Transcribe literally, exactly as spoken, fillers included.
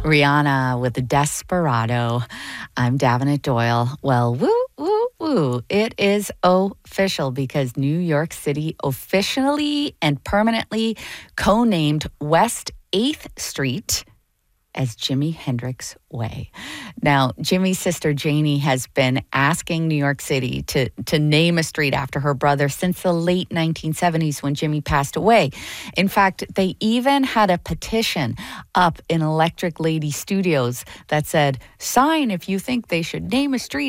Rihanna with the Desperado. I'm Davenant Doyle. Well, woo, woo, woo. It is official because New York City officially and permanently co-named West eighth Street as Jimi Hendrix Way. Now, Jimmy's sister Janie has been asking New York City to, to name a street after her brother since the late nineteen seventies when Jimmy passed away. In fact, they even had a petition up in Electric Lady Studios that said, sign if you think they should name a street